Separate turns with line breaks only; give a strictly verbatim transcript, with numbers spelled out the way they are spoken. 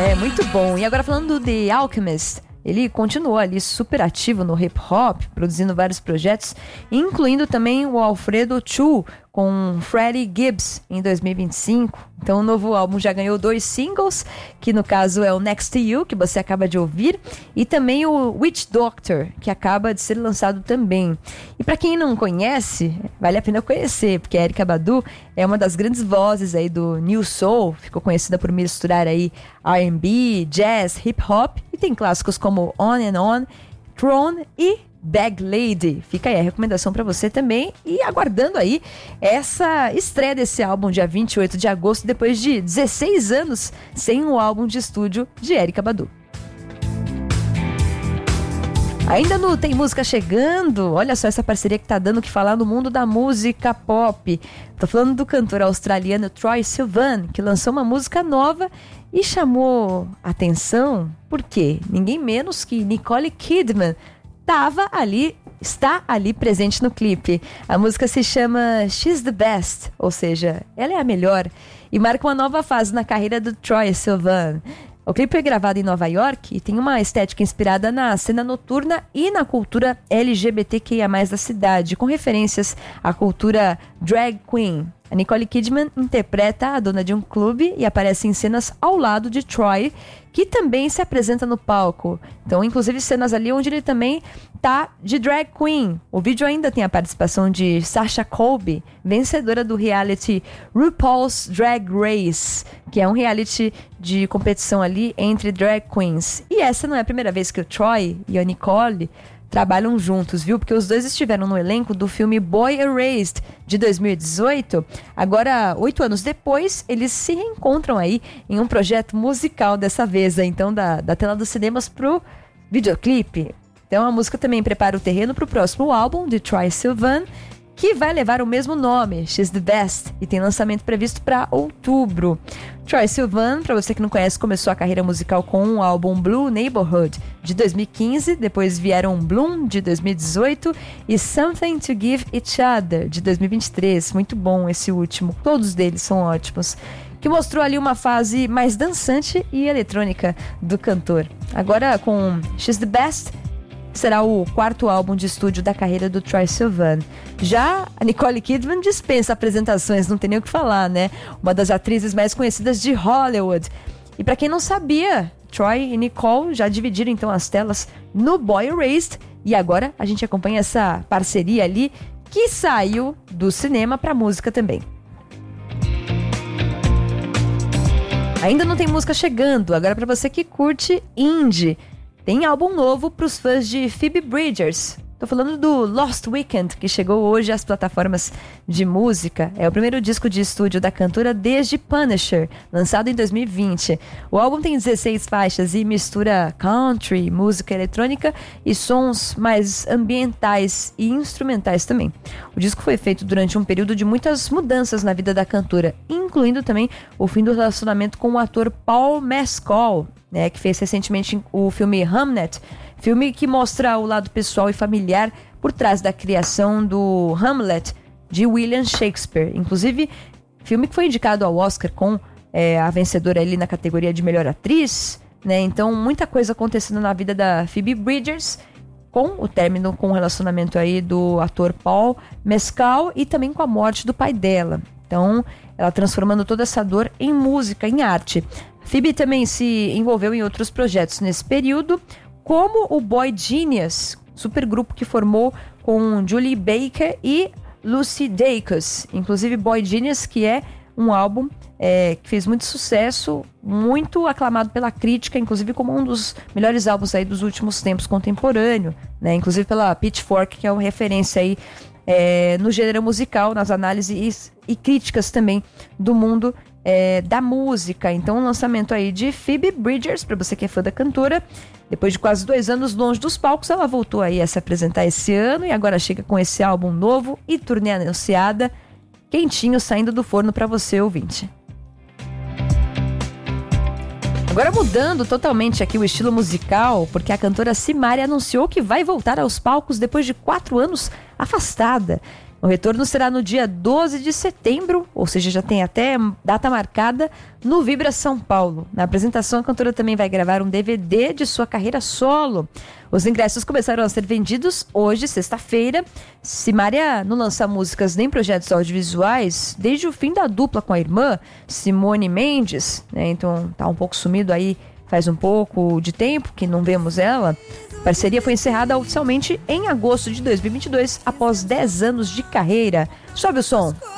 É, muito bom. E agora falando do The Alchemist, ele continuou ali super ativo no hip hop, produzindo vários projetos, incluindo também o Alfredo Chu com Freddie Gibbs em dois mil e vinte e cinco. Então o novo álbum já ganhou dois singles, que no caso é o Next to You, que você acaba de ouvir, e também o Witch Doctor, que acaba de ser lançado também. E para quem não conhece, vale a pena conhecer, porque a Erykah Badu é uma das grandes vozes aí do New Soul, ficou conhecida por misturar aí R and B, jazz, hip hop, e tem clássicos como On and On, Throne e Bag Lady. Fica aí a recomendação para você também, e aguardando aí essa estreia desse álbum dia vinte e oito de agosto, depois de dezesseis anos sem o álbum de estúdio de Erykah Badu. Ainda no Tem Música Chegando, olha só essa parceria que tá dando o que falar no mundo da música pop. Tô falando do cantor australiano Troye Sivan, que lançou uma música nova e chamou atenção porque ninguém menos que Nicole Kidman estava ali, está ali presente no clipe. A música se chama She's the Best, ou seja, ela é a melhor, e marca uma nova fase na carreira do Troye Sivan. O clipe é gravado em Nova York e tem uma estética inspirada na cena noturna e na cultura L G B T Q I A mais, da cidade, com referências à cultura drag queen. A Nicole Kidman interpreta a dona de um clube e aparece em cenas ao lado de Troye, que também se apresenta no palco. Então, inclusive cenas ali onde ele também tá de drag queen. O vídeo ainda tem a participação de Sasha Colby, vencedora do reality RuPaul's Drag Race, que é um reality de competição ali entre drag queens. E essa não é a primeira vez que o Troye e a Nicole trabalham juntos, viu? Porque os dois estiveram no elenco do filme Boy Erased, de dois mil e dezoito. Agora, oito anos depois, eles se reencontram aí em um projeto musical, dessa vez, então da, da tela dos cinemas pro videoclipe. Então a música também prepara o terreno pro próximo álbum de Troye Sivan, que vai levar o mesmo nome, She's the Best, e tem lançamento previsto para outubro. Troye Sivan, para você que não conhece, começou a carreira musical com o álbum Blue Neighborhood, de dois mil e quinze, depois vieram Bloom, de dois mil e dezoito, e Something to Give Each Other, de dois mil e vinte e três. Muito bom esse último, todos deles são ótimos, que mostrou ali uma fase mais dançante e eletrônica do cantor. Agora com She's the Best, será o quarto álbum de estúdio da carreira do Troye Sivan. Já a Nicole Kidman dispensa apresentações, não tem nem o que falar, né? Uma das atrizes mais conhecidas de Hollywood. E para quem não sabia, Troye e Nicole já dividiram então as telas no Boy Erased, e agora a gente acompanha essa parceria ali que saiu do cinema para música também. Ainda não tem música chegando, agora para você que curte indie. Tem álbum novo para os fãs de Phoebe Bridgers. Tô falando do Lost Weekend, que chegou hoje às plataformas de música. É o primeiro disco de estúdio da cantora desde Punisher, lançado em dois mil e vinte. O álbum tem dezesseis faixas e mistura country, música eletrônica e sons mais ambientais e instrumentais também. O disco foi feito durante um período de muitas mudanças na vida da cantora, incluindo também o fim do relacionamento com o ator Paul Mescal, né, que fez recentemente o filme Hamnet, filme que mostra o lado pessoal e familiar por trás da criação do Hamlet, de William Shakespeare. Inclusive, filme que foi indicado ao Oscar com é, a vencedora ali na categoria de melhor atriz, né? Então, muita coisa acontecendo na vida da Phoebe Bridgers, com o término com o relacionamento aí do ator Paul Mescal e também com a morte do pai dela. Então, ela transformando toda essa dor em música, em arte. Phoebe também se envolveu em outros projetos nesse período, como o Boy Genius, supergrupo que formou com Julie Baker e Lucy Dacus. Inclusive Boy Genius, que é um álbum é, que fez muito sucesso, muito aclamado pela crítica, inclusive como um dos melhores álbuns aí dos últimos tempos contemporâneo, né? Inclusive pela Pitchfork, que é uma referência aí é, no gênero musical, nas análises e críticas também do mundo É, da música. Então, um lançamento aí de Phoebe Bridgers, para você que é fã da cantora. Depois de quase dois anos longe dos palcos, ela voltou aí a se apresentar esse ano e agora chega com esse álbum novo e turnê anunciada, quentinho, saindo do forno para você, ouvinte. Agora mudando totalmente aqui o estilo musical, porque a cantora Simaria anunciou que vai voltar aos palcos depois de quatro anos afastada. O retorno será no dia doze de setembro, ou seja, já tem até data marcada no Vibra São Paulo. Na apresentação, a cantora também vai gravar um D V D de sua carreira solo. Os ingressos começaram a ser vendidos hoje, sexta-feira. Simária não lança músicas nem projetos audiovisuais desde o fim da dupla com a irmã, Simone Mendes, né? Então tá um pouco sumido aí, faz um pouco de tempo que não vemos ela. A parceria foi encerrada oficialmente em agosto de dois mil e vinte e dois, após dez anos de carreira. Sobe o som.